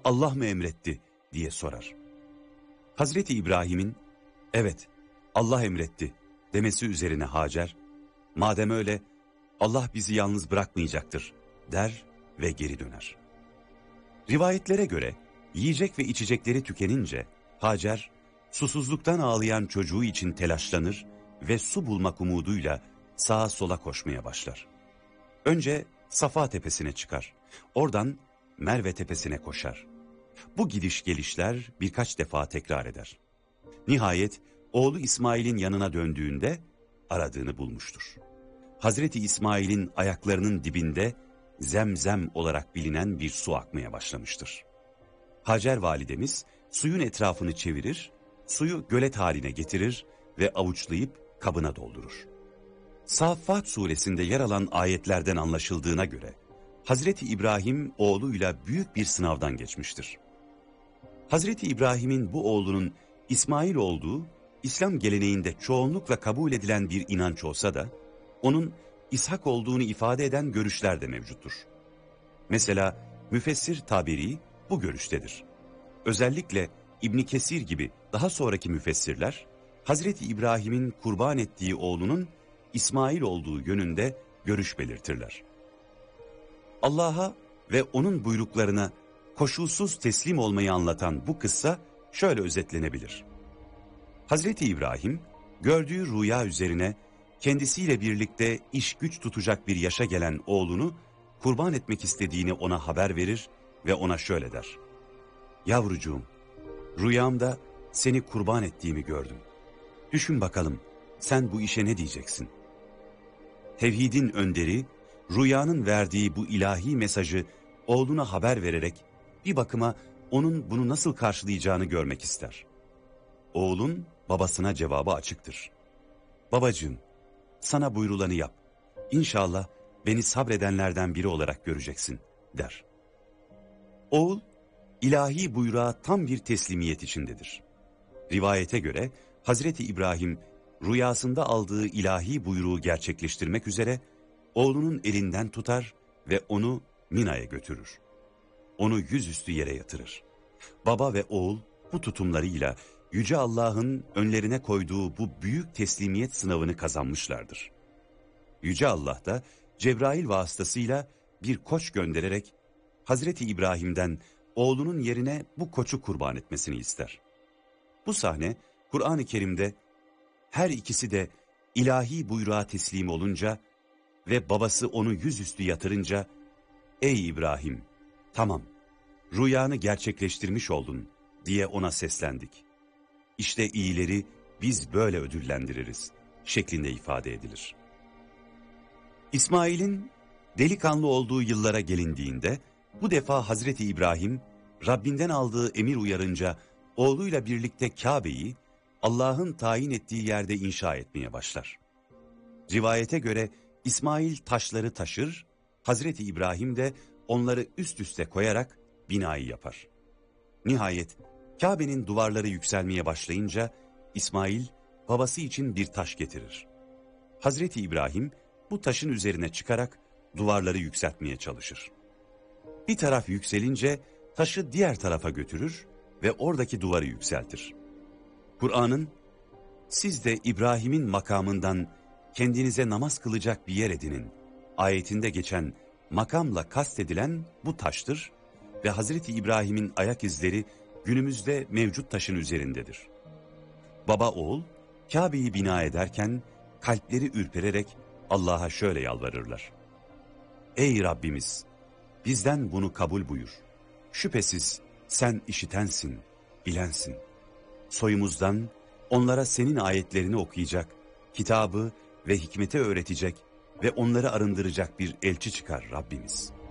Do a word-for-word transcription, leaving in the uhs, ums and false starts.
Allah mı emretti diye sorar. Hazreti İbrahim'in evet Allah emretti demesi üzerine Hacer, madem öyle Allah bizi yalnız bırakmayacaktır der ve geri döner. Rivayetlere göre yiyecek ve içecekleri tükenince Hacer susuzluktan ağlayan çocuğu için telaşlanır ve su bulmak umuduyla sağa sola koşmaya başlar. Önce Safa tepesine çıkar, oradan Merve tepesine koşar. Bu gidiş gelişler birkaç defa tekrar eder. Nihayet oğlu İsmail'in yanına döndüğünde aradığını bulmuştur. Hazreti İsmail'in ayaklarının dibinde Zemzem olarak bilinen bir su akmaya başlamıştır. Hacer validemiz suyun etrafını çevirir, suyu gölet haline getirir ve avuçlayıp kabına doldurur. Saffat suresinde yer alan ayetlerden anlaşıldığına göre Hazreti İbrahim oğluyla büyük bir sınavdan geçmiştir. Hazreti İbrahim'in bu oğlunun İsmail olduğu İslam geleneğinde çoğunlukla kabul edilen bir inanç olsa da onun İshak olduğunu ifade eden görüşler de mevcuttur. Mesela müfessir Taberi bu görüştedir. Özellikle İbn Kesir gibi daha sonraki müfessirler Hazreti İbrahim'in kurban ettiği oğlunun İsmail olduğu yönünde görüş belirtirler. Allah'a ve onun buyruklarına koşulsuz teslim olmayı anlatan bu kıssa şöyle özetlenebilir. Hazreti İbrahim gördüğü rüya üzerine kendisiyle birlikte iş güç tutacak bir yaşa gelen oğlunu kurban etmek istediğini ona haber verir ve ona şöyle der. Yavrucuğum, rüyamda seni kurban ettiğimi gördüm. Düşün bakalım sen bu işe ne diyeceksin? Tevhidin önderi, rüyanın verdiği bu ilahi mesajı oğluna haber vererek bir bakıma onun bunu nasıl karşılayacağını görmek ister. Oğlun babasına cevabı açıktır. Babacığım, sana buyrulanı yap. İnşallah beni sabredenlerden biri olarak göreceksin, der. Oğul, ilahi buyruğa tam bir teslimiyet içindedir. Rivayete göre Hazreti İbrahim rüyasında aldığı ilahi buyruğu gerçekleştirmek üzere oğlunun elinden tutar ve onu Mina'ya götürür. Onu yüzüstü yere yatırır. Baba ve oğul bu tutumlarıyla Yüce Allah'ın önlerine koyduğu bu büyük teslimiyet sınavını kazanmışlardır. Yüce Allah da Cebrail vasıtasıyla bir koç göndererek Hazreti İbrahim'den oğlunun yerine bu koçu kurban etmesini ister. Bu sahne Kur'an-ı Kerim'de her ikisi de ilahi buyruğa teslim olunca ve babası onu yüzüstü yatırınca "Ey İbrahim, tamam, rüyanı gerçekleştirmiş oldun" diye ona seslendik. İşte iyileri biz böyle ödüllendiririz şeklinde ifade edilir. İsmail'in delikanlı olduğu yıllara gelindiğinde bu defa Hazreti İbrahim Rabbinden aldığı emir uyarınca oğluyla birlikte Kabe'yi Allah'ın tayin ettiği yerde inşa etmeye başlar. Rivayete göre İsmail taşları taşır, Hazreti İbrahim de onları üst üste koyarak binayı yapar. Nihayet Kabe'nin duvarları yükselmeye başlayınca İsmail babası için bir taş getirir. Hazreti İbrahim bu taşın üzerine çıkarak duvarları yükseltmeye çalışır. Bir taraf yükselince taşı diğer tarafa götürür ve oradaki duvarı yükseltir. Kur'an'ın "Siz de İbrahim'in makamından kendinize namaz kılacak bir yer edinin" ayetinde geçen makamla kastedilen bu taştır ve Hazreti İbrahim'in ayak izleri günümüzde mevcut taşın üzerindedir. Baba oğul Kabe'yi bina ederken kalpleri ürpererek Allah'a şöyle yalvarırlar. "Ey Rabbimiz, bizden bunu kabul buyur. Şüphesiz sen işitensin, bilensin. Soyumuzdan onlara senin ayetlerini okuyacak, kitabı ve hikmeti öğretecek ve onları arındıracak bir elçi çıkar Rabbimiz."